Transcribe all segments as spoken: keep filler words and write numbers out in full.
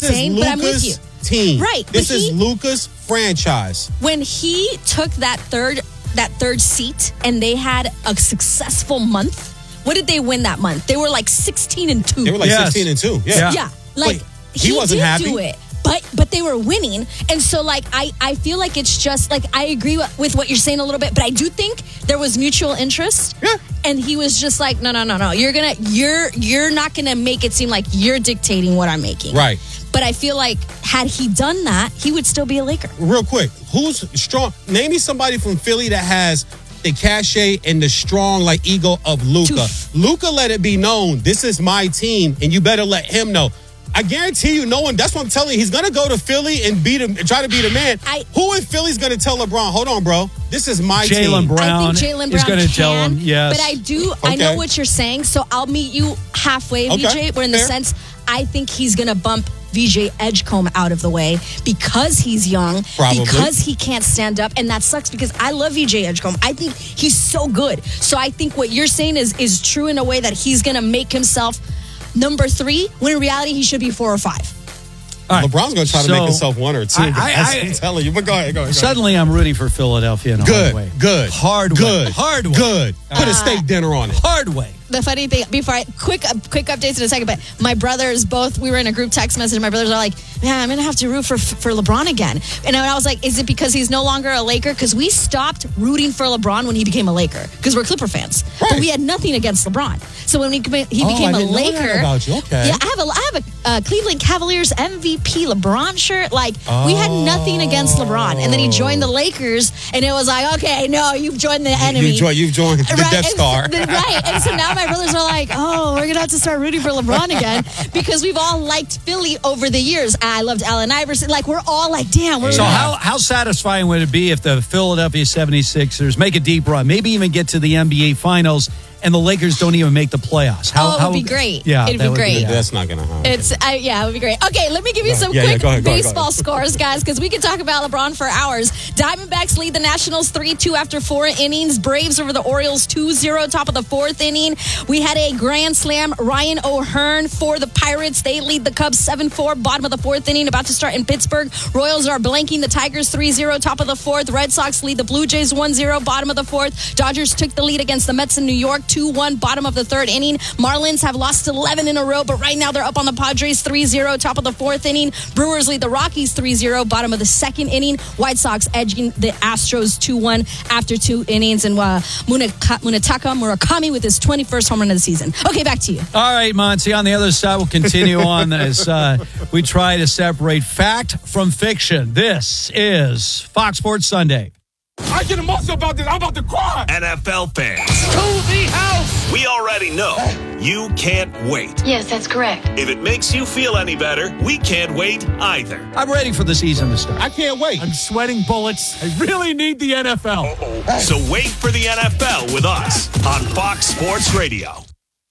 this saying, but I'm with you. Team. Right. This but is he, Luka's franchise. When he took that third that third seat and they had a successful month, what did they win that month? They were like sixteen and two. They were like yes. sixteen and two. Yeah. Yeah. Like Wait, he, he wasn't did happy. do it. But but they were winning. And so like I, I feel like it's just like I agree with what you're saying a little bit, but I do think there was mutual interest. Yeah. And he was just like, no, no, no, no. You're gonna you're you're not gonna make it seem like you're dictating what I'm making. Right. But I feel like had he done that, he would still be a Laker. Real quick, who's strong? Name me somebody from Philly that has the cachet and the strong like ego of Luka. Luka let it be known, this is my team, and you better let him know. I guarantee you, no one. That's what I'm telling you. He's gonna go to Philly and beat him, try to beat a man. I, Who in Philly's gonna tell LeBron? Hold on, bro. This is my team. Jaylen Brown I think Jaylen Brown is going to can, tell him. Yes, but I do. Okay. I know what you're saying, so I'll meet you halfway, Okay. V J. Where in the Fair. sense, I think he's gonna bump V J Edgecombe out of the way because he's young, Probably. because he can't stand up, and that sucks because I love V J Edgecombe. I think he's so good. So I think what you're saying is is true in a way that he's gonna make himself number three when in reality he should be four or five. Right. LeBron's going to try to So, make himself one or two. I- guys. I- I'm telling you. But go ahead, go ahead. Go Suddenly, I'm rooting for Philadelphia in a Good, hard way. good, Hard way. good, Hard way. good. Put a steak dinner on it. Hard way. The funny thing, before I quick quick updates in a second, but my brothers both we were in a group text message. My brothers are like, "Man, I'm gonna have to root for for LeBron again." And I was like, "Is it because he's no longer a Laker?" Because we stopped rooting for LeBron when he became a Laker because we're Clipper fans, Right. but we had nothing against LeBron. So when he he Oh, became I a didn't know that Laker, about you. Okay. yeah, I have a I have a uh, Cleveland Cavaliers M V P LeBron shirt. Like we had nothing against LeBron, and then he joined the Lakers, and it was like, okay, no, you've joined the enemy. You joined, you've joined the Right, Death and- Star. right. And so now my brothers are like, oh, we're going to have to start rooting for LeBron again because we've all liked Philly over the years. I loved Allen Iverson. Like, we're all like, damn. We're So gonna- how, how satisfying would it be if the Philadelphia seventy-sixers make a deep run, maybe even get to the N B A Finals, and the Lakers don't even make the playoffs? How, Oh, it would how, be great. Yeah, It'd that be would great. That's not going to happen. It's I, yeah, it would be great. Okay, let me give you some Yeah, yeah, quick go ahead, go ahead, go baseball ahead. scores, guys, because we could talk about LeBron for hours. Diamondbacks lead the Nationals three two after four innings. Braves over the Orioles two zero, top of the fourth inning. We had a grand slam. Ryan O'Hearn for the Pirates. They lead the Cubs seven four, bottom of the fourth inning, about to start in Pittsburgh. Royals are blanking the Tigers three zero, top of the fourth. Red Sox lead the Blue Jays one zero, bottom of the fourth. Dodgers took the lead against the Mets in New York two one, bottom of the third inning. Marlins have lost eleven in a row, but right now they're up on the Padres three zero, top of the fourth inning. Brewers lead the Rockies three zero, bottom of the second inning. White Sox edging the Astros two one after two innings. And uh, Munaka- Munetaka Murakami with his twenty-first home run of the season. Okay, back to you. All right, Monty, on the other side, we'll continue on as uh, we try to separate fact from fiction. This is Fox Sports Sunday. I get emotional about this. I'm about to cry. N F L fans, To the house. we already know you can't wait. Yes, that's correct. If it makes you feel any better, we can't wait either. I'm ready for the season to start. I can't wait. I'm sweating bullets. I really need the N F L. So wait for the N F L with us on Fox Sports Radio.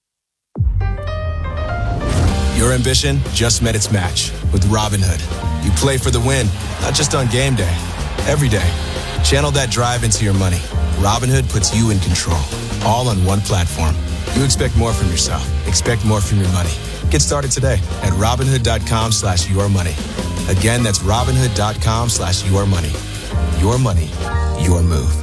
Your ambition just met its match with Robinhood. You play for the win, not just on game day, every day. Channel that drive into your money. Robinhood puts you in control, all on one platform. You expect more from yourself. Expect more from your money. Get started today at Robinhood.com slash your money. Again, that's Robinhood.com slash your money. Your money, your move.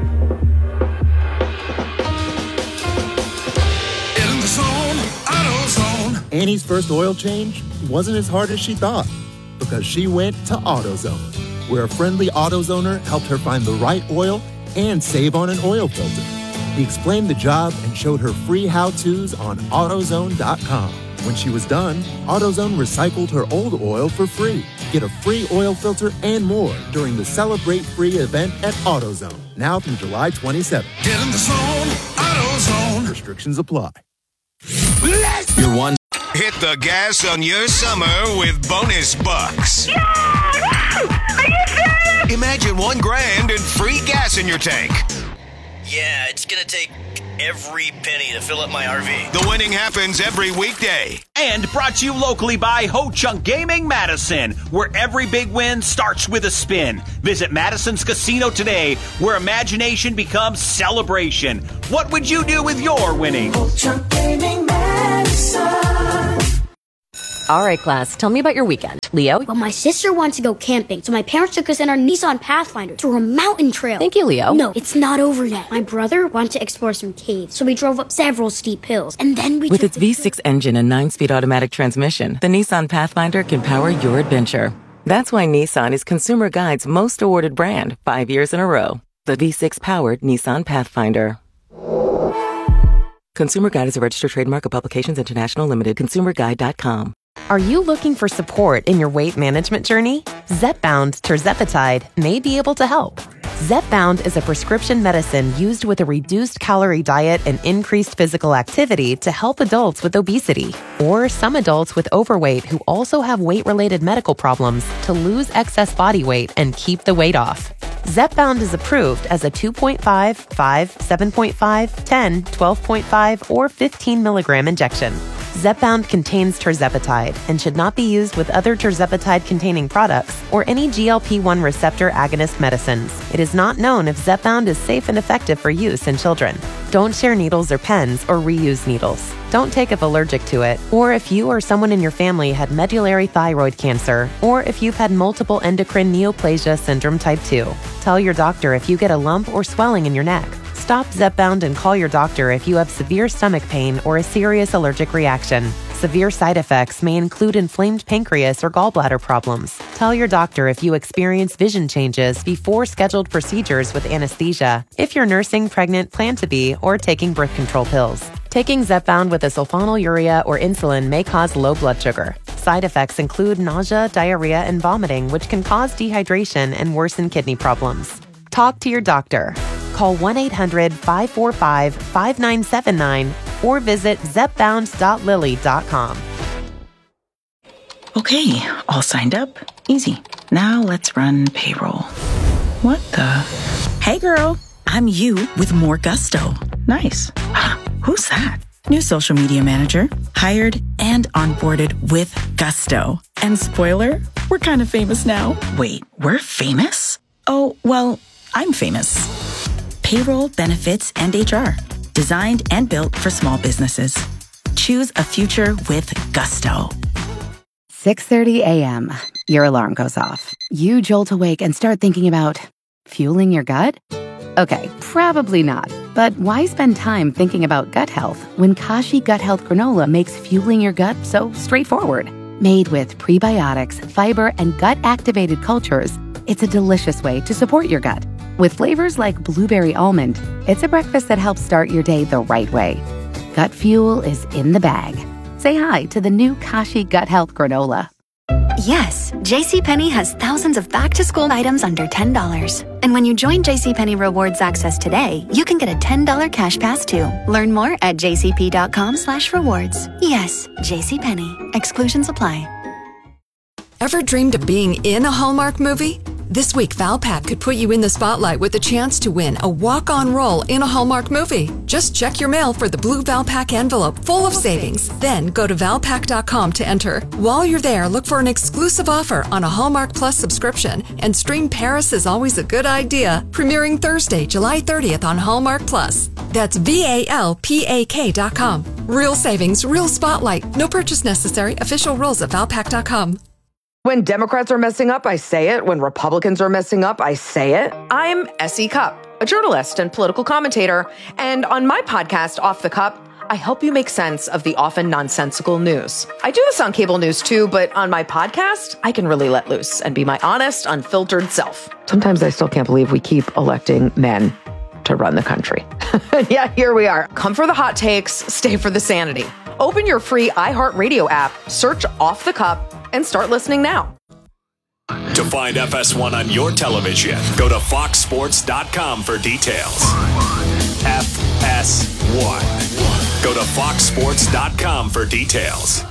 In the zone, AutoZone. Annie's first oil change wasn't as hard as she thought because she went to AutoZone, where a friendly AutoZoner helped her find the right oil and save on an oil filter. He explained the job and showed her free how-tos on AutoZone dot com. When she was done, AutoZone recycled her old oil for free. Get a free oil filter and more during the Celebrate Free event at AutoZone, now through July twenty-seventh. Get in the zone, AutoZone. Restrictions apply. Let's Your one. Hit the gas on your summer with bonus bucks. Are you serious? Imagine one grand and free gas in your tank. Yeah, it's gonna take every penny to fill up my R V. The winning happens every weekday. And brought to you locally by Ho Chunk Gaming Madison, where every big win starts with a spin. Visit Madison's Casino today, where imagination becomes celebration. What would you do with your winnings? Ho Chunk Gaming Madison. All right, class, tell me about your weekend. Leo? Well, my sister wants to go camping, so my parents took us in our Nissan Pathfinder to a mountain trail. Thank you, Leo. No, it's not over yet. My brother wanted to explore some caves, so we drove up several steep hills, and then we With its V six engine and nine-speed automatic transmission, the Nissan Pathfinder can power your adventure. That's why Nissan is Consumer Guide's most awarded brand five years in a row. The V six-powered Nissan Pathfinder. Consumer Guide is a registered trademark of Publications International Limited. consumer guide dot com. Are you looking for support in your weight management journey? Zepbound tirzepatide may be able to help. Zepbound is a prescription medicine used with a reduced calorie diet and increased physical activity to help adults with obesity or some adults with overweight who also have weight-related medical problems to lose excess body weight and keep the weight off. Zepbound is approved as a two point five, five, seven point five, ten, twelve point five, or fifteen milligram injection. Zepbound contains tirzepatide and should not be used with other tirzepatide-containing products or any G L P one receptor agonist medicines. It is not known if Zepbound is safe and effective for use in children. Don't share needles or pens or reuse needles. Don't take if allergic to it, or if you or someone in your family had medullary thyroid cancer, or if you've had multiple endocrine neoplasia syndrome type two. Tell your doctor if you get a lump or swelling in your neck. Stop Zepbound and call your doctor if you have severe stomach pain or a serious allergic reaction. Severe side effects may include inflamed pancreas or gallbladder problems. Tell your doctor if you experience vision changes before scheduled procedures with anesthesia, if you're nursing, pregnant, plan to be, or taking birth control pills. Taking Zepbound with a sulfonylurea or insulin may cause low blood sugar. Side effects include nausea, diarrhea, and vomiting, which can cause dehydration and worsen kidney problems. Talk to your doctor. Call one eight hundred, five four five, five nine seven nine or visit zepbound dot lilly dot com. Okay, all signed up. Easy. Now let's run payroll. What the? Hey girl, I'm you with more gusto. Nice. Who's that? New social media manager. Hired and onboarded with gusto. And spoiler, we're kind of famous now. Wait, we're famous? Oh, well, I'm famous. Payroll, benefits, and H R. Designed and built for small businesses. Choose a future with gusto. six thirty a.m. Your alarm goes off. You jolt awake and start thinking about fueling your gut? Okay, probably not. But why spend time thinking about gut health when Kashi Gut Health Granola makes fueling your gut so straightforward? Made with prebiotics, fiber, and gut-activated cultures, it's a delicious way to support your gut. With flavors like blueberry almond, it's a breakfast that helps start your day the right way. Gut fuel is in the bag. Say hi to the new Kashi Gut Health Granola. Yes, JCPenney has thousands of back-to-school items under ten dollars. And when you join JCPenney Rewards Access today, you can get a ten dollars cash pass too. Learn more at jcp.com slash rewards. Yes, JCPenney. Exclusions apply. Ever dreamed of being in a Hallmark movie? This week, Valpak could put you in the spotlight with a chance to win a walk-on role in a Hallmark movie. Just check your mail for the blue Valpak envelope full of savings. Then go to valpak dot com to enter. While you're there, look for an exclusive offer on a Hallmark Plus subscription and stream Paris is Always a Good Idea, premiering Thursday, July thirtieth on Hallmark Plus. That's V A L P A K dot com. Real savings, real spotlight. No purchase necessary. Official rules at valpak dot com. When Democrats are messing up, I say it. When Republicans are messing up, I say it. I'm Essie Cupp, a journalist and political commentator. And on my podcast, Off the Cup, I help you make sense of the often nonsensical news. I do this on cable news too, but on my podcast, I can really let loose and be my honest, unfiltered self. Sometimes I still can't believe we keep electing men to run the country. Yeah, here we are. Come for the hot takes, stay for the sanity. Open your free iHeartRadio app, search Off the Cup, and start listening now. To find F S one on your television, go to fox sports dot com for details. F S one. Go to fox sports dot com for details.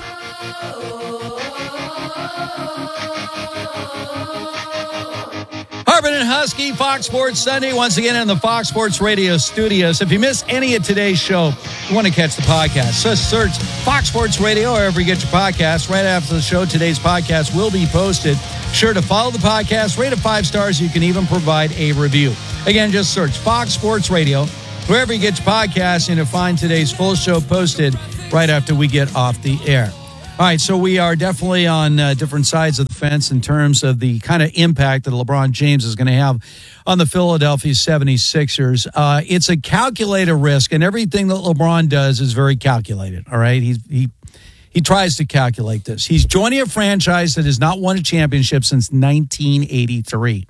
Harbin and Husky, Fox Sports Sunday, once again in the Fox Sports Radio studios. If you miss any of today's show, you want to catch the podcast, just search Fox Sports Radio wherever you get your podcast. Right after the show, today's podcast will be posted. Sure to follow the podcast, rate it five stars. You can even provide a review. Again, just search Fox Sports Radio wherever you get your podcast, and you'll find today's full show posted right after we get off the air. All right, so we are definitely on uh, different sides of the fence in terms of the kind of impact that LeBron James is going to have on the Philadelphia seventy-sixers. Uh, it's a calculated risk, and everything that LeBron does is very calculated, all right? He, he, he tries to calculate this. He's joining a franchise that has not won a championship since nineteen eighty-three.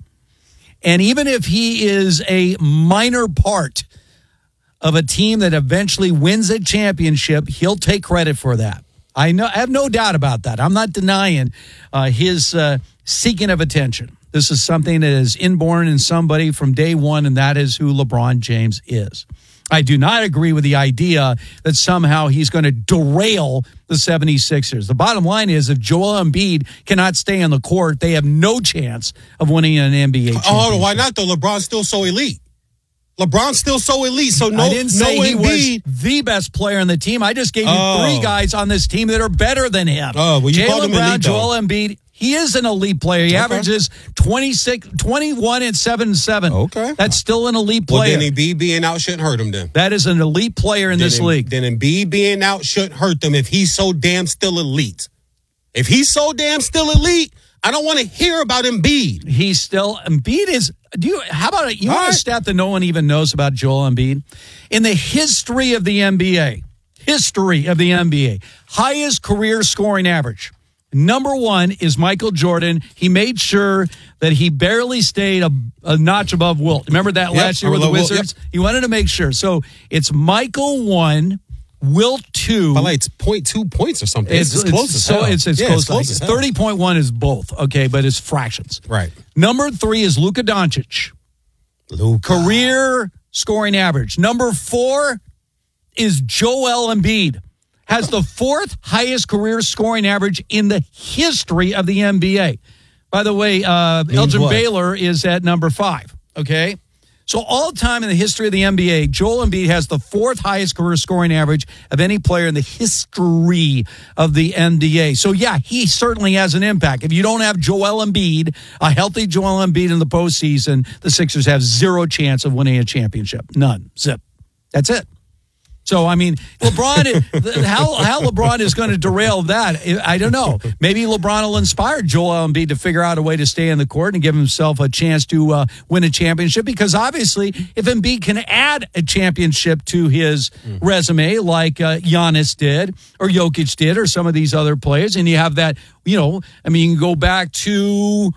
And even if he is a minor part of a team that eventually wins a championship, he'll take credit for that. I know. I have no doubt about that. I'm not denying uh, his uh, seeking of attention. This is something that is inborn in somebody from day one, and that is who LeBron James is. I do not agree with the idea that somehow he's going to derail the seventy-sixers. The bottom line is if Joel Embiid cannot stay on the court, they have no chance of winning an N B A championship. Oh, why not, though? LeBron's still so elite. LeBron's still so elite, so no, I didn't say no he Embiid. was the best player on the team. I just gave you Oh. three guys on this team that are better than him. Oh, well, you called Jaylen him Brown, elite, though. Joel Embiid. He is an elite player. He Okay. averages twenty-six, twenty-one and seven and seven. Okay. That's still an elite Well, player. then Embiid being out shouldn't hurt him then. That is an elite player in Then this Em- league. Then Embiid being out shouldn't hurt them if he's so damn still elite. If he's so damn still elite, I don't want to hear about Embiid. He's still Embiid is. Do you? How about it? You All want a right. stat that no one even knows about Joel Embiid? In the history of the N B A, history of the N B A, highest career scoring average. Number one is Michael Jordan. He made sure that he barely stayed a, a notch above Wilt. Remember that Yep, last year with the I love Wilt, Wizards? He wanted to make sure. So it's Michael one, Wilt two. But like it's point two points or something. It's, it's close as so hell. it's, it's Yeah, close. it's close like, as hell. thirty point one is both, okay, but it's fractions. Right. Number three is Luka Doncic. Luka. Career scoring average. Number four is Joel Embiid. Has the fourth highest career scoring average in the history of the N B A. By the way, uh, Elgin what? Baylor is at number five, okay? So all time in the history of the N B A, Joel Embiid has the fourth highest career scoring average of any player in the history of the N B A. So, yeah, he certainly has an impact. If you don't have Joel Embiid, a healthy Joel Embiid in the postseason, the Sixers have zero chance of winning a championship. None. Zip. That's it. So, I mean, LeBron, how, how LeBron is going to derail that, I don't know. Maybe LeBron will inspire Joel Embiid to figure out a way to stay in the court and give himself a chance to uh, win a championship. Because obviously, if Embiid can add a championship to his mm. resume like uh, Giannis did or Jokic did or some of these other players, and you have that, you know, I mean, you can go back to...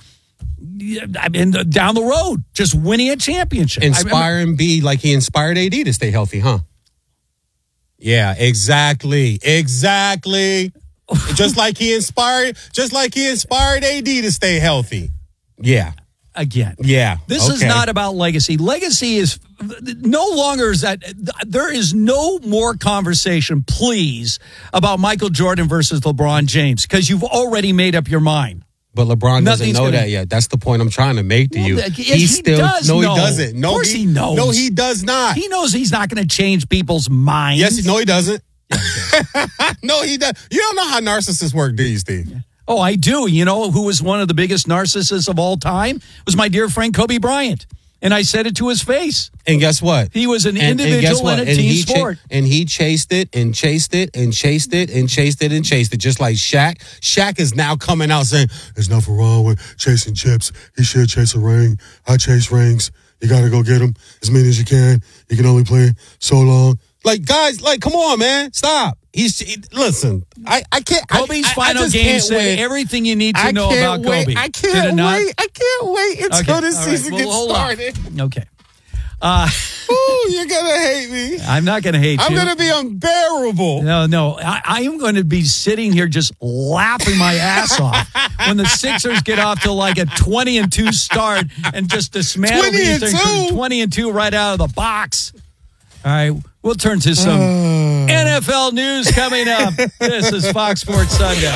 I mean, down the road, just winning a championship. Inspire Embiid like he inspired A D to stay healthy, huh? Yeah, exactly. Exactly. just like he inspired, just like he inspired A D to stay healthy. Yeah. Again. Yeah. This okay. is not about legacy. Legacy is no longer is that there is no more conversation, please, about Michael Jordan versus LeBron James, because you've already made up your mind. But LeBron doesn't Nothing's know gonna- that yet. That's the point I'm trying to make to Well, you. yes, he he still does no, know. he doesn't. No, Of course he knows. No, he does not. He knows he's not going to change people's minds. Yes, no, he doesn't. no, he does. You don't know how narcissists work, do you, Steve? Oh, I do. You know who was one of the biggest narcissists of all time? Was my dear friend Kobe Bryant. And I said it to his face. And guess what? He was an And- and guess individual what? in a And team he cha- sport. and he chased it and chased it and chased it and chased it and chased it, just like Shaq. Shaq is now coming out saying, there's nothing wrong with chasing chips. He should chase a ring. I chase rings. You got to go get them as many as you can. You can only play so long. Like, guys, like, come on, man. Stop. He's he, listen. I, I can't. Kobe's I, I, final I just game can't said wait. everything you need to I know can't about wait. Kobe. I Did it can't not? wait. I can't wait until Okay, this all right. season Well, gets hold on. started. Okay. Uh, Ooh, you're gonna hate me. I'm not going to hate I'm you. gonna be unbearable. No, no. I, I am going to be sitting here just laughing my ass off when the Sixers get off to like a twenty and two start and just dismantle twenty these and things. two? twenty and two right out of the box. All right, we'll turn to some N F L news coming up. This is Fox Sports Sunday.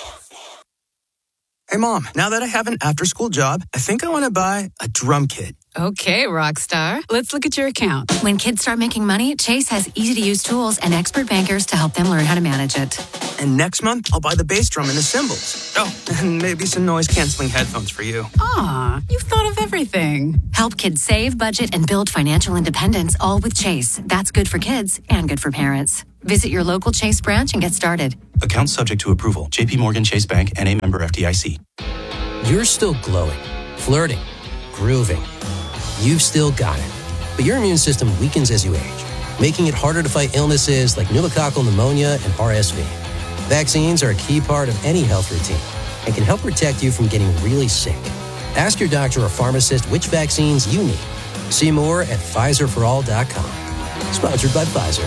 Hey, Mom, now that I have an after-school job, I think I want to buy a drum kit. Okay, rock star. Let's look at your account. When kids start making money, Chase has easy-to-use tools and expert bankers to help them learn how to manage it. And next month, I'll buy the bass drum and the cymbals. Oh, and maybe some noise-canceling headphones for you. Aw, you've thought of everything. Help kids save, budget, and build financial independence, all with Chase. That's good for kids and good for parents. Visit your local Chase branch and get started. Account subject to approval. J P Morgan Chase Bank and a member F D I C. You're still glowing, flirting, grooving. You've still got it. But your immune system weakens as you age, making it harder to fight illnesses like pneumococcal pneumonia and R S V. Vaccines are a key part of any health routine and can help protect you from getting really sick. Ask your doctor or pharmacist which vaccines you need. See more at Pfizer for all dot com. Sponsored by Pfizer.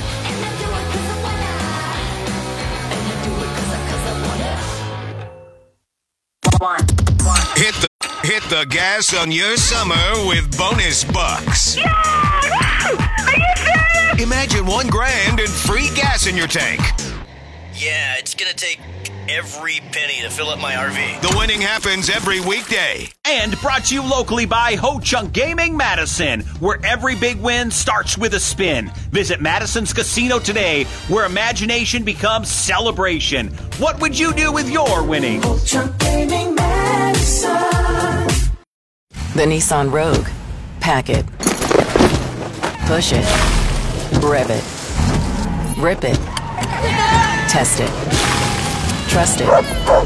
Hit the hit the gas on your summer with bonus bucks. Yeah! Are you serious? Imagine one grand and free gas in your tank. Yeah, it's gonna take every penny to fill up my R V. The winning happens every weekday. And brought to you locally by Ho Chunk Gaming Madison, where every big win starts with a spin. Visit Madison's Casino today, where imagination becomes celebration. What would you do with your winnings? Ho Chunk Gaming Madison. The Nissan Rogue. Pack it. Push it. Rev it. Rip it. Test it. Trust it.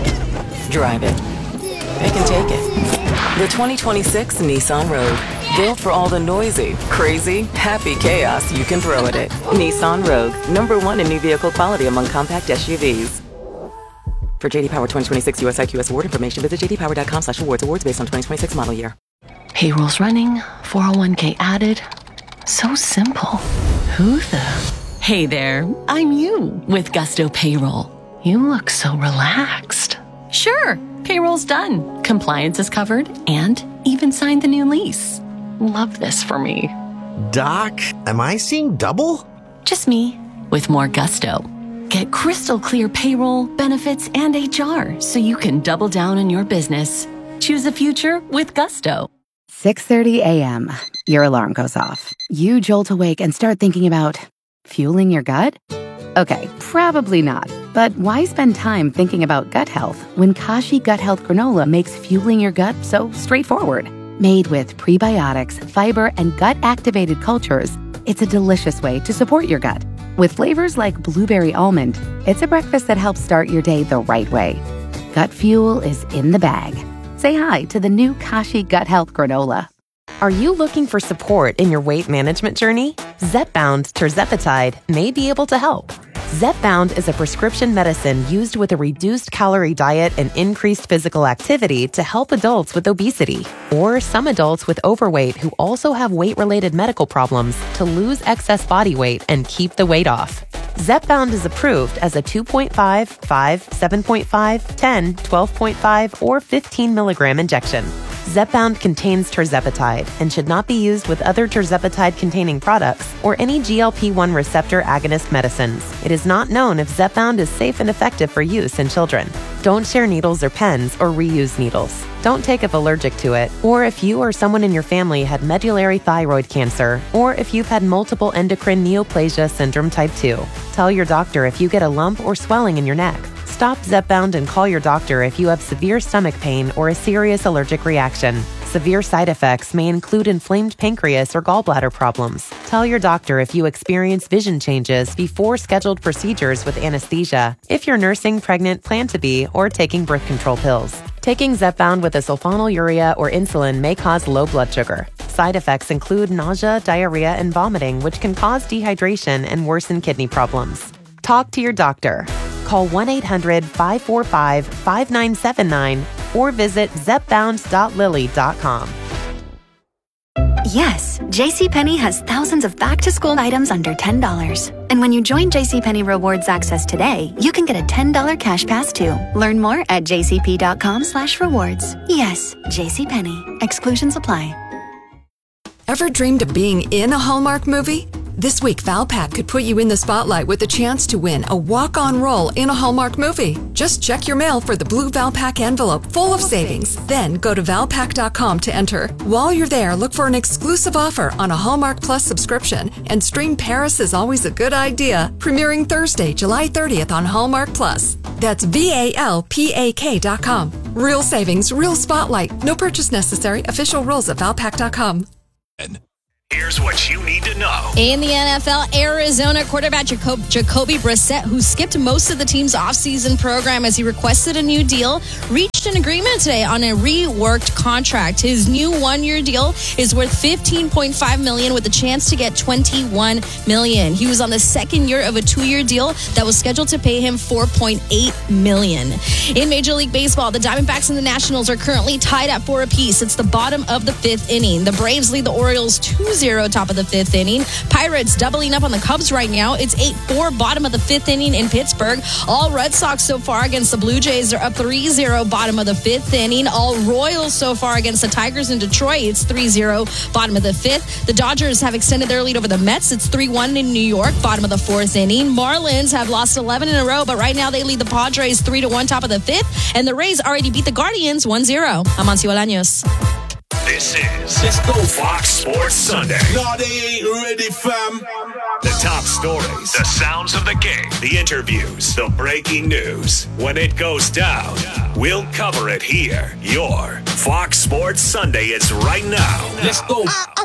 Drive it. It can take it. The twenty twenty-six Nissan Rogue. Built for all the noisy, crazy, happy chaos you can throw at it. Nissan Rogue. Number one in new vehicle quality among compact S U Vs. For J D Power twenty twenty-six U S I Q S award information, visit j d power dot com slash awards. Awards based on twenty twenty-six model year. Payroll's running, four oh one k added. So simple. Who the... Hey there, I'm you with Gusto Payroll. You look so relaxed. Sure, payroll's done. Compliance is covered and even signed the new lease. Love this for me. Doc, am I seeing double? Just me with more Gusto. Get crystal clear payroll, benefits, and H R so you can double down on your business. Choose a future with Gusto. six thirty a.m. Your alarm goes off. You jolt awake and start thinking about fueling your gut? Okay, probably not. But why spend time thinking about gut health when Kashi Gut Health Granola makes fueling your gut so straightforward? Made with prebiotics, fiber, and gut-activated cultures, it's a delicious way to support your gut. With flavors like blueberry almond, it's a breakfast that helps start your day the right way. Gut fuel is in the bag. Say hi to the new Kashi Gut Health Granola. Are you looking for support in your weight management journey? Zepbound tirzepatide may be able to help. Zepbound is a prescription medicine used with a reduced calorie diet and increased physical activity to help adults with obesity or some adults with overweight who also have weight-related medical problems to lose excess body weight and keep the weight off. Zepbound is approved as a two point five, five, seven point five, ten, twelve point five, or fifteen milligram injection. Zepbound contains tirzepatide and should not be used with other tirzepatide-containing products or any G L P one receptor agonist medicines. It is not known if Zepbound is safe and effective for use in children. Don't share needles or pens or reuse needles. Don't take if allergic to it, or if you or someone in your family had medullary thyroid cancer, or if you've had multiple endocrine neoplasia syndrome type two. Tell your doctor if you get a lump or swelling in your neck. Stop Zepbound and call your doctor if you have severe stomach pain or a serious allergic reaction. Severe side effects may include inflamed pancreas or gallbladder problems. Tell your doctor if you experience vision changes before scheduled procedures with anesthesia, if you're nursing, pregnant, plan to be, or taking birth control pills. Taking Zepbound with a sulfonylurea or insulin may cause low blood sugar. Side effects include nausea, diarrhea, and vomiting, which can cause dehydration and worsen kidney problems. Talk to your doctor. Call one eight hundred, five four five, five nine seven nine or visit zepbound dot lilly dot com. Yes, JCPenney has thousands of back-to-school items under ten dollars. And when you join JCPenney Rewards Access today, you can get a ten dollars cash pass too. Learn more at jcp.com slash rewards. Yes, JCPenney. Exclusions apply. Ever dreamed of being in a Hallmark movie? This week, Valpak could put you in the spotlight with a chance to win a walk-on role in a Hallmark movie. Just check your mail for the blue Valpak envelope full of savings. Then go to valpak dot com to enter. While you're there, look for an exclusive offer on a Hallmark Plus subscription and stream Paris is Always a Good Idea, premiering Thursday, July thirtieth on Hallmark Plus. That's V A L P A K dot com. Real savings, real spotlight. No purchase necessary. Official rules at valpak dot com. Here's what you need to know. In the N F L, Arizona quarterback Jacob, Jacoby Brissett, who skipped most of the team's offseason program as he requested a new deal, reached an agreement today on a reworked contract. His new one-year deal is worth fifteen point five million dollars with a chance to get twenty-one million dollars. He was on the second year of a two-year deal that was scheduled to pay him four point eight million dollars. In Major League Baseball, the Diamondbacks and the Nationals are currently tied at four apiece. It's the bottom of the fifth inning. The Braves lead the Orioles two zero top of the fifth inning. Pirates doubling up on the Cubs right now. It's eight four bottom of the fifth inning in Pittsburgh. All Red Sox so far against the Blue Jays are up three zero bottom of the fifth inning. All Royals so far against the Tigers in Detroit. It's three zero bottom of the fifth. The Dodgers have extended their lead over the Mets. It's three one in New York, bottom of the fourth inning. Marlins have lost eleven in a row, but right now they lead the Padres three to one top of the fifth. And the Rays already beat the Guardians one zero. I'm Amancio Bolaños. This is Let's Go Fox Sports Sunday. No, they ain't ready, fam. The top stories, the sounds of the game, the interviews, the breaking news. When it goes down, we'll cover it here. Your Fox Sports Sunday is right now. Let's go.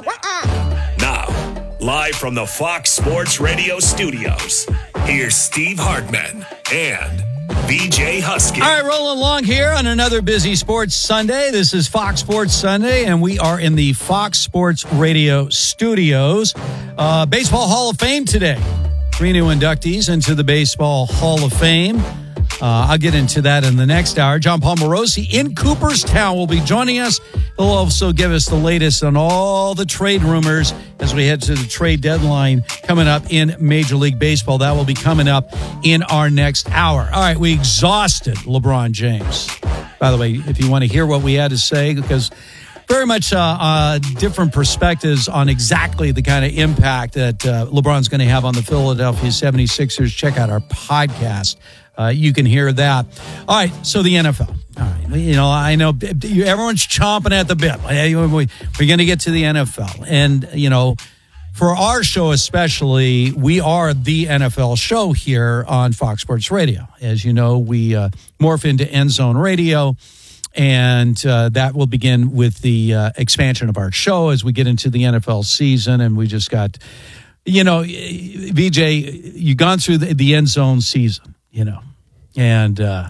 Now, live from the Fox Sports Radio studios, here's Steve Hartman and V J Husky. All right, rolling along here on another busy sports Sunday. This is Fox Sports Sunday, and we are in the Fox Sports Radio studios. Uh, Baseball Hall of Fame today. Three new inductees into the Baseball Hall of Fame. Uh, I'll get into that in the next hour. John Paul Morosi in Cooperstown will be joining us. He'll also give us the latest on all the trade rumors as we head to the trade deadline coming up in Major League Baseball. That will be coming up in our next hour. All right, we exhausted LeBron James. By the way, if you want to hear what we had to say, because very much uh, uh, different perspectives on exactly the kind of impact that uh, LeBron's going to have on the Philadelphia seventy-sixers, check out our podcast. Uh, you can hear that. All right, so the N F L. All right, you know, I know everyone's chomping at the bit. We're going to get to the N F L. And, you know, for our show especially, we are the N F L show here on Fox Sports Radio. As you know, we uh, morph into End Zone Radio, and uh, that will begin with the uh, expansion of our show as we get into the N F L season. And we just got, you know, V J, you've gone through the, the End Zone season. You know, and uh,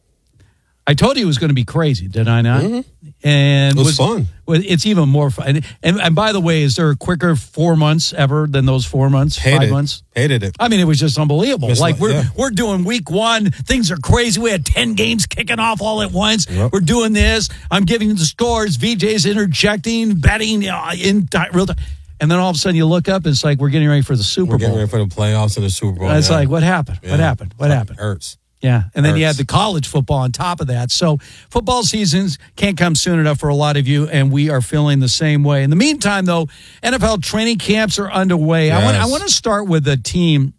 I told you it was going to be crazy, did I not? Mm-hmm. And it was, was fun. It's even more fun. And, and by the way, is there a quicker four months ever than those four months, Hated five it. months? Hated it. I mean, it was just unbelievable. Just like like, we're yeah. we're doing week one. Things are crazy. We had ten games kicking off all at once. Yep. We're doing this. I'm giving the scores. V J's interjecting, betting uh, in real time. And then all of a sudden you look up and it's like we're getting ready for the Super we're Bowl. We're getting ready for the playoffs and the Super Bowl. And it's yeah. like, what happened? Yeah. What happened? What it happened? Hurts. Yeah, and then Hurts. you had the college football on top of that. So football seasons can't come soon enough for a lot of you, and we are feeling the same way. In the meantime, though, N F L training camps are underway. Yes. I want I want to start with a team,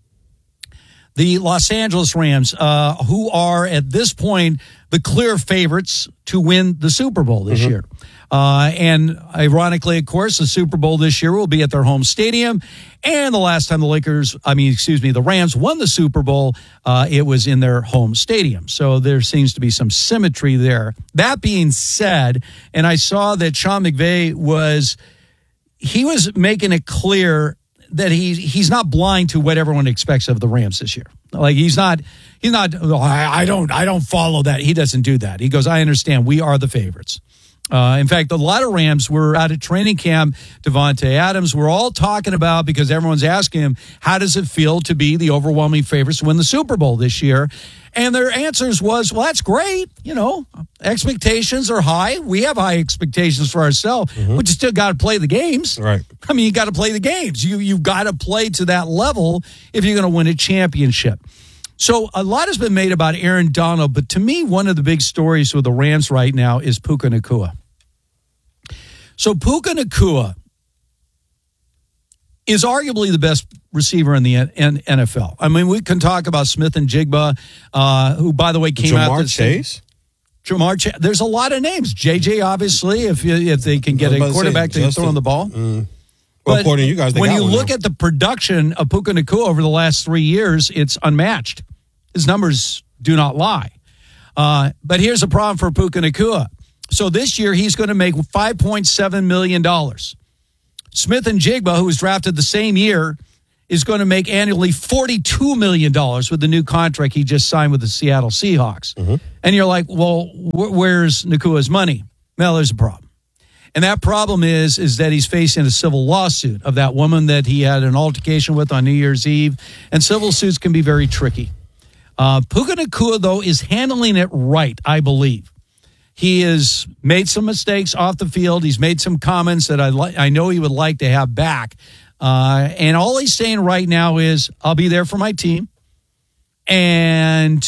the Los Angeles Rams, uh, who are at this point the clear favorites to win the Super Bowl this mm-hmm. year. Uh, and ironically, of course, the Super Bowl this year will be at their home stadium. And the last time the Lakers, I mean, excuse me, the Rams won the Super Bowl, uh, it was in their home stadium. So there seems to be some symmetry there. That being said, and I saw that Sean McVay was, he was making it clear that he he's not blind to what everyone expects of the Rams this year. Like he's not, he's not, oh, I, I don't, I don't follow that. He doesn't do that. He goes, I understand. We are the favorites. Uh, in fact, a lot of Rams were out at training camp. Devontae Adams, we're all talking about because everyone's asking him, how does it feel to be the overwhelming favorites to win the Super Bowl this year? And their answers was, well, that's great. You know, expectations are high. We have high expectations for ourselves, mm-hmm. but you still got to play the games. Right. I mean, you got to play the games. You, you've got to play to that level if you're going to win a championship. So a lot has been made about Aaron Donald, but to me, one of the big stories with the Rams right now is Puka Nacua. So Puka Nacua is arguably the best receiver in the N F L. I mean, we can talk about Smith and Jigba, uh, who, by the way, came Jamar out this Chase. Jamar Chase. There's a lot of names. J J, obviously, if you, if they can get a quarterback to throw in the ball. Mm. Well, but according to you guys, they when got you one look now. at the production of Puka Nacua over the last three years, it's unmatched. His numbers do not lie. Uh, but here's a problem for Puka Nacua. So this year, he's going to make five point seven million dollars. Smith and Jigba, who was drafted the same year, is going to make annually forty-two million dollars with the new contract he just signed with the Seattle Seahawks. Mm-hmm. And you're like, well, wh- where's Nakua's money? Well, there's a problem. And that problem is, is that he's facing a civil lawsuit of that woman that he had an altercation with on New Year's Eve. And civil suits can be very tricky. Uh, Puka Nacua, though, is handling it right, I believe. He has made some mistakes off the field. He's made some comments that I li- I know he would like to have back. Uh, and all he's saying right now is, I'll be there for my team. And,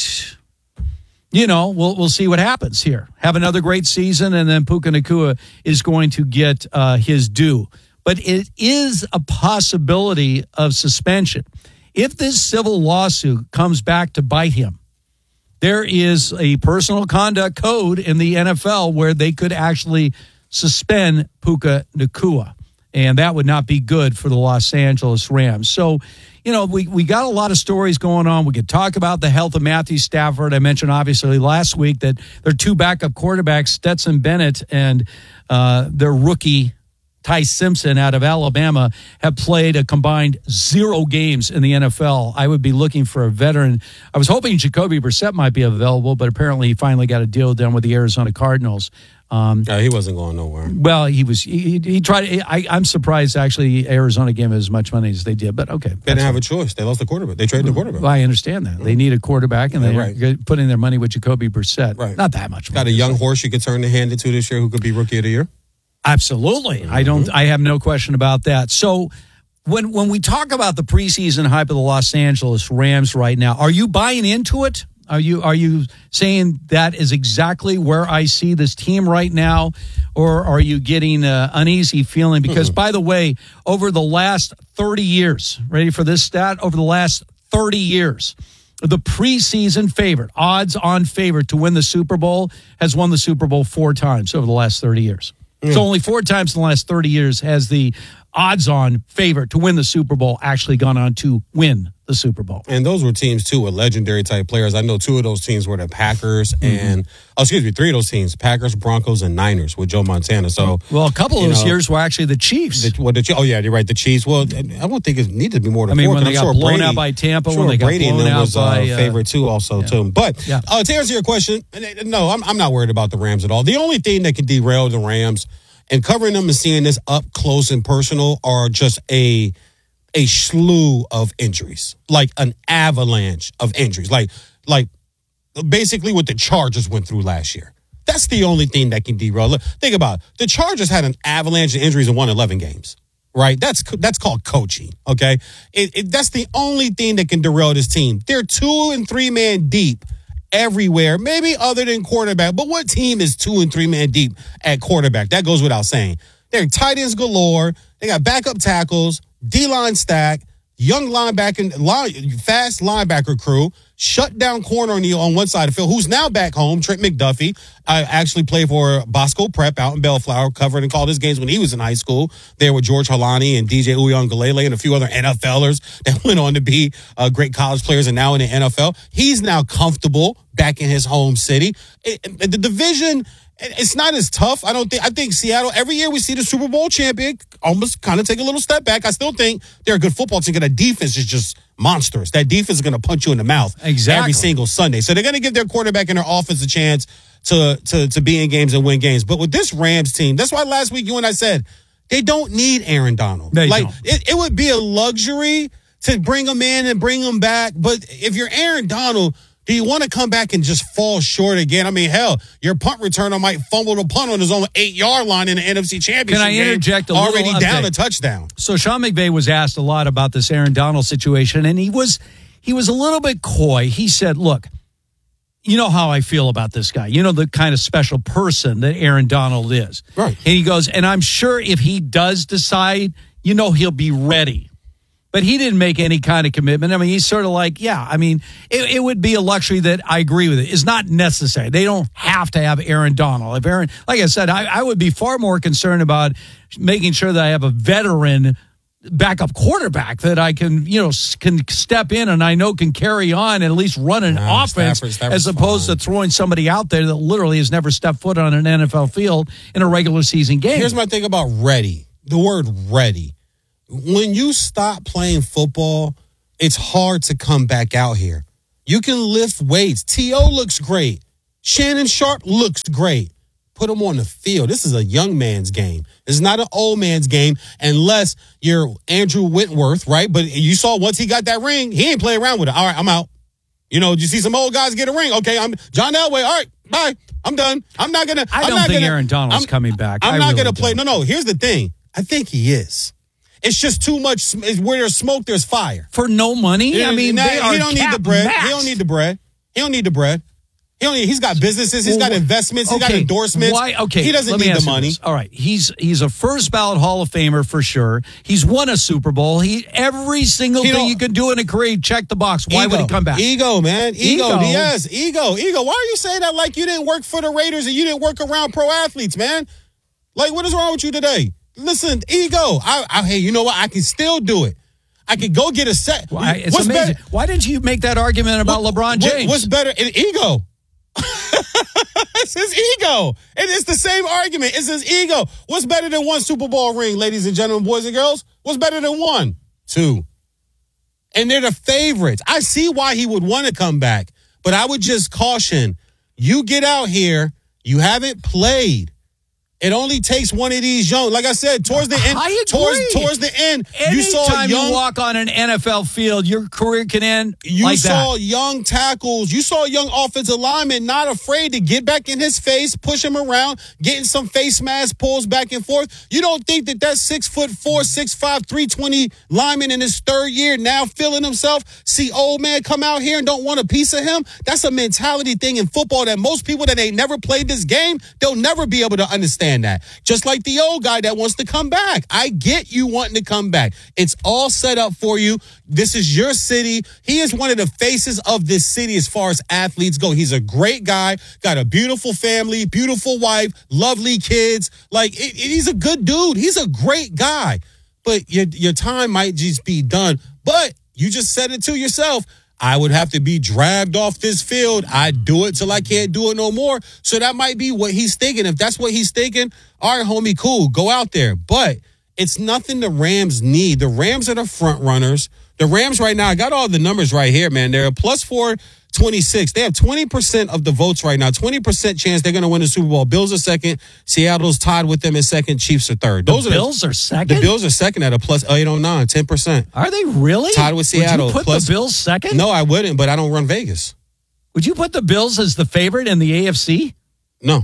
you know, we'll we'll see what happens here. Have another great season, and then Puka Nacua is going to get uh, his due. But it is a possibility of suspension. If this civil lawsuit comes back to bite him, there is a personal conduct code in the N F L where they could actually suspend Puka Nacua. And that would not be good for the Los Angeles Rams. So, you know, we, we got a lot of stories going on. We could talk about the health of Matthew Stafford. I mentioned, obviously, last week that their two backup quarterbacks, Stetson Bennett and uh, their rookie, Ty Simpson out of Alabama, have played a combined zero games in the N F L. I would be looking for a veteran. I was hoping Jacoby Brissett might be available, but apparently he finally got a deal done with the Arizona Cardinals. Um, yeah, he wasn't going nowhere. Well, he was. He, he tried. I, I'm surprised, actually, Arizona gave him as much money as they did. But okay, they didn't have a choice. They lost the quarterback. They traded the quarterback. Well, I understand that. They need a quarterback, and Yeah, they're right. putting their money with Jacoby Brissett. Right. Not that much money. Got a young horse you could turn the hand into this year who could be rookie of the year? Absolutely. Mm-hmm. I don't. I have no question about that. So, when when we talk about the preseason hype of the Los Angeles Rams right now, are you buying into it? Are you are you saying that is exactly where I see this team right now, or are you getting an uneasy feeling? Because, mm-hmm. by the way, over the last thirty years, ready for this stat? Over the last thirty years, the preseason favorite, odds-on favorite to win the Super Bowl, has won the Super Bowl four times over the last thirty years. Mm. So only four times in the last thirty years has the odds-on favorite to win the Super Bowl actually gone on to win the Super Bowl. And those were teams, too, with legendary type players. I know two of those teams were the Packers and, mm-hmm. oh, excuse me, three of those teams, Packers, Broncos, and Niners with Joe Montana. So, well, a couple of those know, years were actually the Chiefs. The, well, the, oh, yeah, you're right, the Chiefs. Well, I don't think it needed to be more than I mean, four. when they got sure blown Brady, out by Tampa, sure when they got Brady blown out was by... a uh, favorite, too, also, yeah. too. But yeah. uh, to answer your question, no, I'm, I'm not worried about the Rams at all. The only thing that could derail the Rams and covering them and seeing this up close and personal are just a a slew of injuries, like an avalanche of injuries, like like basically what the Chargers went through last year. That's the only thing that can derail. Look, think about it. The Chargers had an avalanche of injuries and won eleven games, right? That's that's called coaching, okay? It, it, that's the only thing that can derail this team. They're two and three man deep everywhere, maybe other than quarterback. But what team is two and three man deep at quarterback? That goes without saying. They're tight ends galore. They got backup tackles, D-line stack, young linebacker, line, fast linebacker crew, shut down corner on, the, on one side of the field, who's now back home, Trent McDuffie. I actually played for Bosco Prep out in Bellflower, covered and called his games when he was in high school. There with George Halani and D J Uiagalelei and a few other NFLers that went on to be uh, great college players and now in the N F L. He's now comfortable back in his home city. It, it, the division... It's not as tough. I don't think. I think Seattle, every year we see the Super Bowl champion almost kind of take a little step back. I still think they're a good football team. That defense is just monstrous. That defense is going to punch you in the mouth exactly. every single Sunday. So they're going to give their quarterback and their offense a chance to, to, to be in games and win games. But with this Rams team, that's why last week you and I said they don't need Aaron Donald. They like don't. It, it would be a luxury to bring him in and bring him back. But if you're Aaron Donald, do you want to come back and just fall short again? I mean, hell, your punt returner might fumble the punt on his own eight-yard line in the N F C Championship Can I interject game, a already little down update? a touchdown. So Sean McVay was asked a lot about this Aaron Donald situation, and he was he was a little bit coy. He said, look, you know how I feel about this guy. You know the kind of special person that Aaron Donald is. Right. And he goes, and I'm sure if he does decide, you know he'll be ready. But he didn't make any kind of commitment. I mean, he's sort of like, yeah, I mean, it, it would be a luxury that I agree with it. It's not necessary. They don't have to have Aaron Donald. If Aaron, like I said, I, I would be far more concerned about making sure that I have a veteran backup quarterback that I can, you know, can step in and I know can carry on and at least run an Nah, offense Stafford, Stafford's as opposed fine. to throwing somebody out there that literally has never stepped foot on an N F L field in a regular season game. Here's my thing about ready. The word ready. When you stop playing football, it's hard to come back out here. You can lift weights. T O looks great. Shannon Sharp looks great. Put him on the field. This is a young man's game. It's not an old man's game unless you're Andrew Whitworth, right? But you saw once he got that ring, he ain't playing around with it. All right, I'm out. You know, did you see some old guys get a ring? Okay, I'm John Elway. All right, bye. I'm done. I'm not going to. I I'm don't not think gonna, Aaron Donald's I'm, coming back. I'm I not really going to play. don't. No, no. Here's the thing. I think he is. It's just too much. Where there's smoke, there's fire. For no money? I mean, Nah, they are he don't need the capped bread. max. He don't need the bread. He don't need the bread. He don't need, he's got businesses. He's Well, got investments. He's got okay, endorsements. Why? Okay, He doesn't let me need the ask you money. this. All right, he's he's a first ballot Hall of Famer for sure. He's won a Super Bowl. He every single He thing don't- you can do in a career, check the box. Why Ego. would he come back? Ego, man. Ego. Ego. Yes, ego. Ego. Why are you saying that like you didn't work for the Raiders and you didn't work around pro athletes, man? Like, what is wrong with you today? Listen, ego. I, I, hey, you know what? I can still do it. I could go get a set. Why, it's What's amazing. better? Why didn't you make that argument about What- LeBron what- James? What's better? Ego. It's his ego. And it's the same argument. It's his ego. What's better than one Super Bowl ring, ladies and gentlemen, boys and girls? What's better than one? Two. And they're the favorites. I see why he would want to come back, but I would just caution, you get out here, you haven't played. It only takes one of these young, like I said, towards the end. I agree. Towards, towards the end, you saw Anytime young. you walk on an N F L field, your career can end You like saw that. young tackles. You saw young offensive linemen not afraid to get back in his face, push him around, getting some face mask pulls back and forth. You don't think that that six foot four, six five, three twenty lineman in his third year now feeling himself, see old man come out here and don't want a piece of him? That's a mentality thing in football that most people that ain't never played this game, they'll never be able to understand that. Just like the old guy that wants to come back. I get you wanting to come back. It's all set up for you. This is your city. He is one of the faces of this city as far as athletes go. He's a great guy, got a beautiful family, beautiful wife, lovely kids. Like, it, it- he's a good dude. He's a great guy. But your, your time might just be done. But you just said it to yourself. I would have to be dragged off this field. I do it till I can't do it no more. So that might be what he's thinking. If that's what he's thinking, all right, homie, cool, go out there. But it's nothing the Rams need. The Rams are the front runners. The Rams right now, I got all the numbers right here, man. They're a plus four twenty-six. They have twenty percent of the votes right now. twenty percent chance they're going to win the Super Bowl. Bills are second. Seattle's tied with them in second. Chiefs are third. Those the are Bills the, are second? The Bills are second at a plus eight oh nine, ten percent. Are they really? Tied with Seattle. Would you put plus, the Bills second? No, I wouldn't, but I don't run Vegas. Would you put the Bills as the favorite in the A F C? No.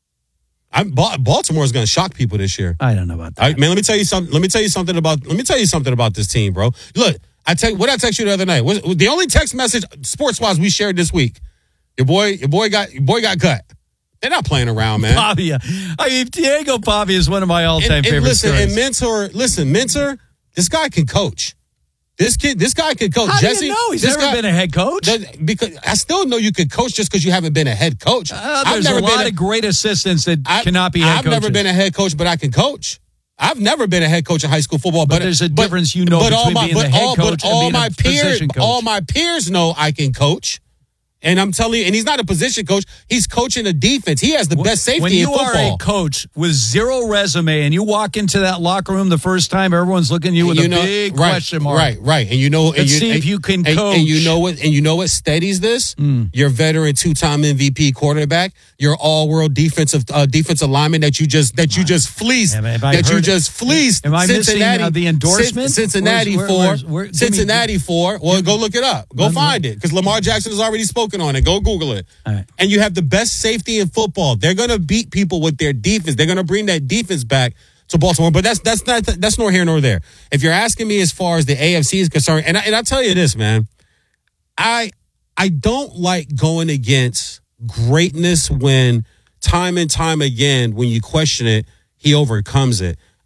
I'm, Baltimore is going to shock people this year. I don't know about that. I, man, let me tell you something. Let me tell you something about. Let me tell you something about this team, bro. Look, I tell what I text you the other night. Was, the only text message sports wise we shared this week. Your boy, your boy got your boy got cut. They're not playing around, man. Pavia. I mean, Diego Pavia is one of my all-time and, and favorite listen, stories. and mentor, listen, mentor. This guy can coach. This kid, this guy can coach. How Jesse, do you know? He's this never guy, been a head coach? That, because I still know you could coach just because you haven't been a head coach. Uh, I've there's never a lot been of great assistants that I, cannot be head I've coaches. never been a head coach, but I can coach. I've never been a head coach in high school football, but, But there's a but, difference, you know, but all between my, being but the head all, coach but and all being a my peers, position coach. all my peers know I can coach. And I'm telling you, and he's not a position coach. He's coaching a defense. He has the best safety when in you football. are a coach with zero resume and you walk into that locker room the first time, everyone's looking at you with you a know, big right, question mark. Right, right. And you know, and Let's you, see and, if you can and, coach. And you know what? And you know what steadies this? Mm. Your veteran two-time M V P quarterback, your all-world defensive uh, defensive lineman that you just that you just fleeced, Am I- have I that you heard- just fleeced. Am I missing, Cincinnati, uh, the endorsement? Cin- Cincinnati Where's- for where- where's- where- give me- Cincinnati for. Well, go look it up. Go Let me- find it because Lamar Jackson has already spoken on it. Go Google it. All right. And you have the best safety in football. They're going to beat people with their defense. They're going to bring that defense back to Baltimore. But that's that's not that's nor here nor there. If you're asking me as far as the A F C is concerned, and I, and I'll tell you this, man, I I don't like going against greatness when time and time again when you question it, he overcomes it.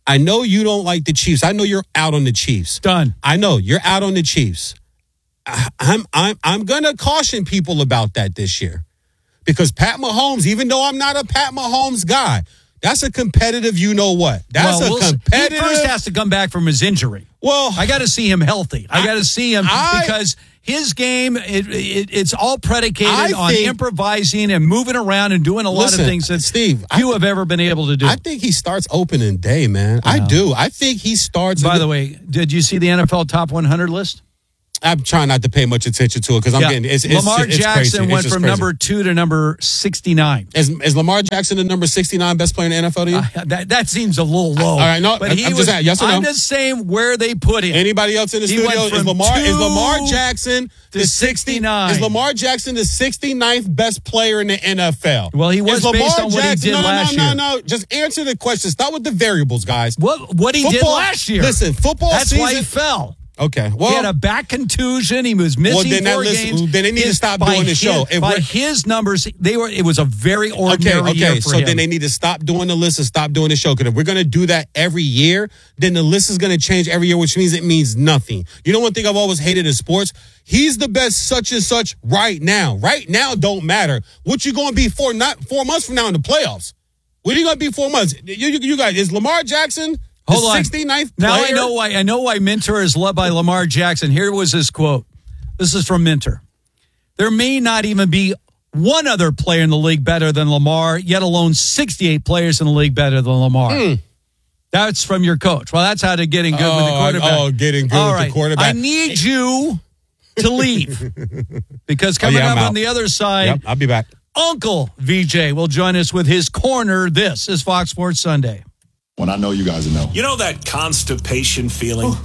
I know you don't like the Chiefs. I know you're out on the Chiefs. Done. I know you're out on the Chiefs. I, I'm I'm I'm gonna caution people about that this year, because Pat Mahomes, even though I'm not a Pat Mahomes guy, that's a competitive. You know what? That's well, a we'll competitive. He first has to come back from his injury. Well, I got to see him healthy. I, I got to see him I, because. His game, it, it, it's all predicated I on think, improvising and moving around and doing a lot listen, of things that Steve, you I, have ever been able to do. I think he starts opening day, man. I, I do. I think he starts. By the way, did you see the N F L Top one hundred list? I'm trying not to pay much attention to it because I'm yeah. getting it's, it's Lamar it's Jackson crazy. went it's from crazy. number two to number sixty-nine. Is, is Lamar Jackson the number sixty-nine best player in the N F L to you? Uh, that, that seems a little low. All right, no, but I'm, he I'm was, just saying, yes or no? I'm just saying where they put him. Anybody else in the he studio? Is Lamar is Lamar Jackson the sixty-nine? Is Lamar Jackson the sixty-ninth best player in the N F L? Well, he was is Lamar based on what Jackson, he did no, no, last no, year. No, no, no. Just answer the question. Stop with the variables, guys. What what he football, did last year? Listen, football That's season. That's why he fell. Okay, well, he had a back contusion. He was missing well, then four that list, games. Then they need his, to stop doing the his, show. If by his numbers, they were. It was a very ordinary okay, okay. year for so him. then they need to stop doing the list and stop doing the show. Because if we're going to do that every year, then the list is going to change every year, which means it means nothing. You know one thing I've always hated in sports? He's the best such and such right now. Right now don't matter. What you going to be for not four months from now in the playoffs? What are you going to be four months? You, you, you guys, is Lamar Jackson the Hold on. sixty-ninth Now player? I know why. I know why Minter is loved by Lamar Jackson. Here was his quote. This is from Minter. There may not even be one other player in the league better than Lamar, yet alone sixty-eight players in the league better than Lamar. Mm. That's from your coach. Well, that's how to getting good oh, with the quarterback. Oh, getting good All with right. the quarterback. I need you to leave because coming oh, yeah, up I'm on out. the other side, yep, I'll be back. Uncle V J will join us with his corner. This is Fox Sports Sunday. When I know you guys know. You know that constipation feeling?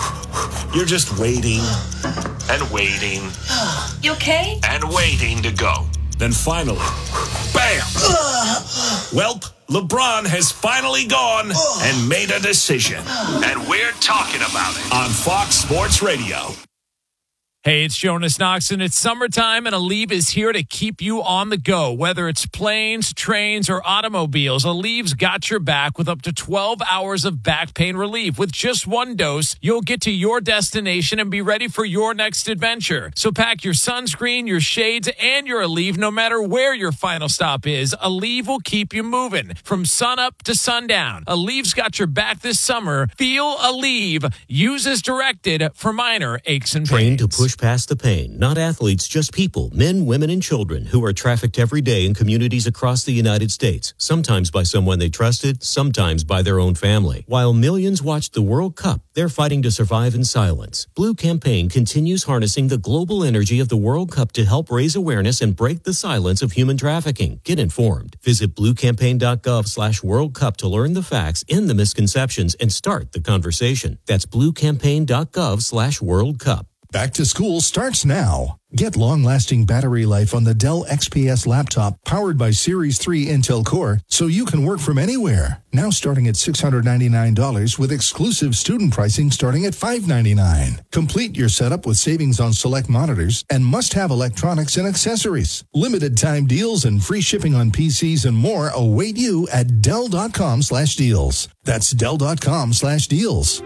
You're just waiting and waiting. You okay? And waiting to go. Then finally, bam! Welp, LeBron has finally gone and made a decision. And we're talking about it on Fox Sports Radio. Hey, it's Jonas Knox, and it's summertime, and Aleve is here to keep you on the go. Whether it's planes, trains, or automobiles, Aleve's got your back with up to twelve hours of back pain relief. With just one dose, you'll get to your destination and be ready for your next adventure. So pack your sunscreen, your shades, and your Aleve no matter where your final stop is. Aleve will keep you moving from sunup to sundown. Aleve's got your back this summer. Feel Aleve. Use as directed for minor aches and pains. Trained to push past the pain. Not athletes, just people, men, women, and children who are trafficked every day in communities across the United States, sometimes by someone they trusted, sometimes by their own family. While millions watched the World Cup, they're fighting to survive in silence. Blue Campaign continues harnessing the global energy of the World Cup to help raise awareness and break the silence of human trafficking. Get informed. Visit bluecampaign.gov slash World Cup to learn the facts, end the misconceptions, and start the conversation. That's bluecampaign.gov slash World Cup. Back to school starts now. Get long-lasting battery life on the Dell X P S laptop powered by Series three Intel Core so you can work from anywhere. Now starting at six hundred ninety-nine dollars with exclusive student pricing starting at five hundred ninety-nine dollars. Complete your setup with savings on select monitors and must-have electronics and accessories. Limited time deals and free shipping on P Cs and more await you at Dell.com slash deals. That's Dell.com slash deals.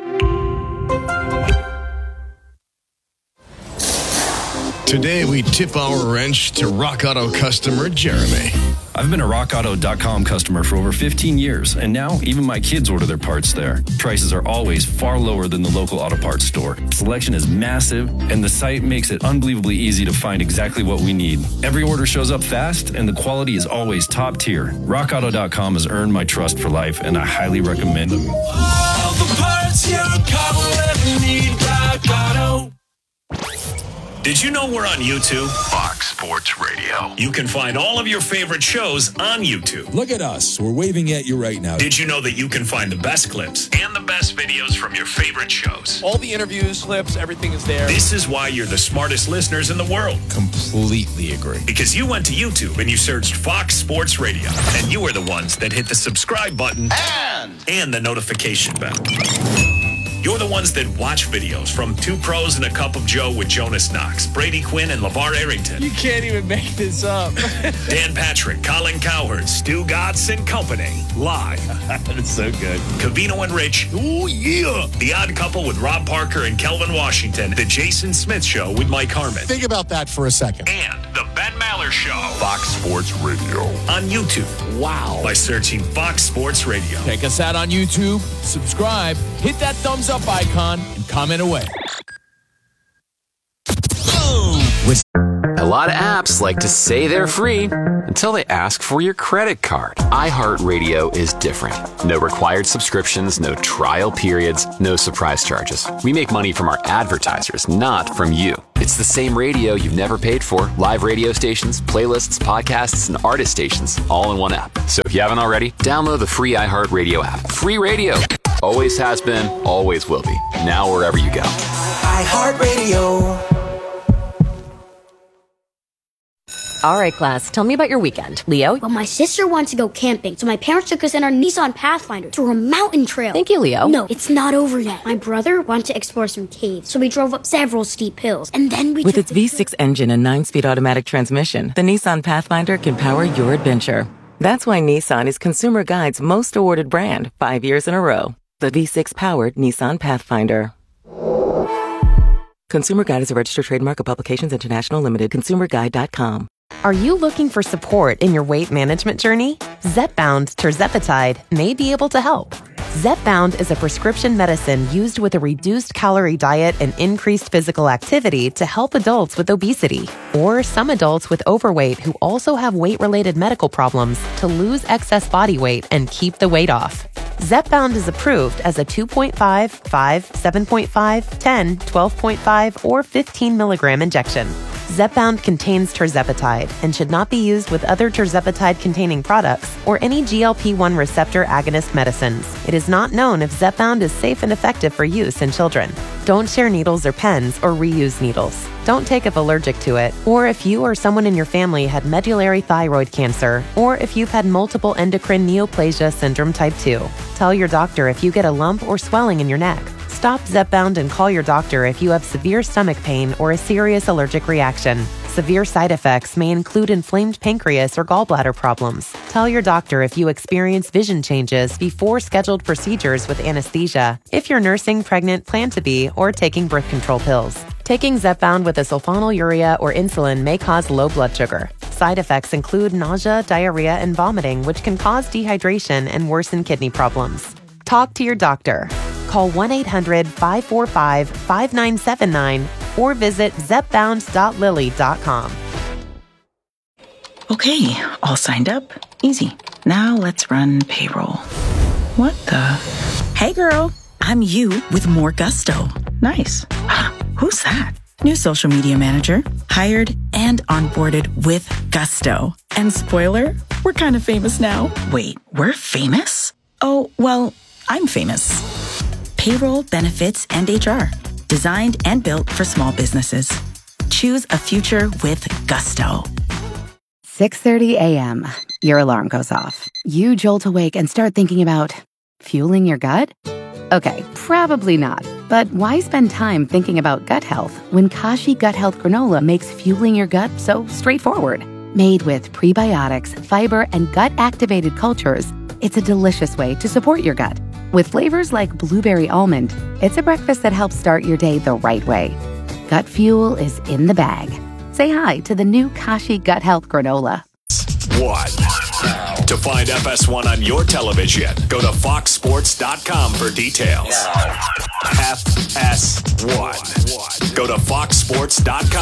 Today, we tip our wrench to Rock Auto customer Jeremy. I've been a rock auto dot com customer for over fifteen years, and now even my kids order their parts there. Prices are always far lower than the local auto parts store. Selection is massive, and the site makes it unbelievably easy to find exactly what we need. Every order shows up fast, and the quality is always top tier. rock auto dot com has earned my trust for life, and I highly recommend them. All the parts your car will ever need, Rock Auto. Did you know we're on YouTube? Fox Sports Radio. You can find all of your favorite shows on YouTube. Look at us. We're waving at you right now. Did you know that you can find the best clips and the best videos from your favorite shows? All the interviews, clips, everything is there. This is why you're the smartest listeners in the world. Completely agree. Because you went to YouTube and you searched Fox Sports Radio. And you were the ones that hit the subscribe button and, and the notification bell. You're the ones that watch videos from Two Pros and a Cup of Joe with Jonas Knox, Brady Quinn, and LeVar Arrington. You can't even make this up. Dan Patrick, Colin Cowherd, Stu Gatz and Company. Live. That's so good. Cavino and Rich. Ooh, yeah. The Odd Couple with Rob Parker and Kelvin Washington. The Jason Smith Show with Mike Harmon. Think about that for a second. And The Ben Maller Show. Fox Sports Radio. On YouTube. Wow. By searching Fox Sports Radio. Check us out on YouTube. Subscribe. Hit that thumbs up icon and comment away. A lot of apps like to say they're free until they ask for your credit card. iHeartRadio is different. No required subscriptions, no trial periods, no surprise charges. We make money from our advertisers, not from you. It's the same radio you've never paid for. Live radio stations, playlists, podcasts, and artist stations, all in one app. So if you haven't already, download the free iHeartRadio app. Free radio. Always has been, always will be. Now wherever you go. iHeartRadio. All right, class, tell me about your weekend. Leo? Well, my sister wants to go camping, so my parents took us in our Nissan Pathfinder through a mountain trail. Thank you, Leo. No, it's not over yet. My brother wanted to explore some caves, so we drove up several steep hills, and then we With its V six engine and nine-speed automatic transmission, the Nissan Pathfinder can power your adventure. That's why Nissan is Consumer Guide's most awarded brand five years in a row. The V six-powered Nissan Pathfinder. Consumer Guide is a registered trademark of Publications International Limited. consumer guide dot com. Are you looking for support in your weight management journey? Zepbound tirzepatide may be able to help. Zepbound is a prescription medicine used with a reduced calorie diet and increased physical activity to help adults with obesity or some adults with overweight who also have weight-related medical problems to lose excess body weight and keep the weight off. Zepbound is approved as a two point five, five, seven point five, ten, twelve point five, or fifteen milligram injection. Zepbound contains tirzepatide and should not be used with other tirzepatide-containing products or any G L P one receptor agonist medicines. It is not known if Zepbound is safe and effective for use in children. Don't share needles or pens or reuse needles. Don't take if allergic to it, or if you or someone in your family had medullary thyroid cancer, or if you've had multiple endocrine neoplasia syndrome type two. Tell your doctor if you get a lump or swelling in your neck. Stop Zepbound and call your doctor if you have severe stomach pain or a serious allergic reaction. Severe side effects may include inflamed pancreas or gallbladder problems. Tell your doctor if you experience vision changes before scheduled procedures with anesthesia, if you're nursing, pregnant, plan to be, or taking birth control pills. Taking Zepbound with a sulfonylurea or insulin may cause low blood sugar. Side effects include nausea, diarrhea, and vomiting, which can cause dehydration and worsen kidney problems. Talk to your doctor. Call one eight hundred, five four five, five nine seven nine or visit zepbound dot lilly dot com. Okay, all signed up. Easy. Now let's run payroll. What the? Hey girl, I'm you with more gusto. Nice. Who's that? New social media manager, hired and onboarded with gusto. And spoiler, we're kind of famous now. Wait, we're famous? Oh, well, I'm famous. Payroll, benefits, and H R. Designed and built for small businesses. Choose a future with gusto. six thirty a.m. Your alarm goes off. You jolt awake and start thinking about fueling your gut? Okay, probably not. But why spend time thinking about gut health when Kashi Gut Health Granola makes fueling your gut so straightforward? Made with prebiotics, fiber, and gut-activated cultures, it's a delicious way to support your gut. With flavors like blueberry almond, it's a breakfast that helps start your day the right way. Gut fuel is in the bag. Say hi to the new Kashi Gut Health Granola. One. To find F S one on your television, go to fox sports dot com for details. F S one. Go to fox sports dot com.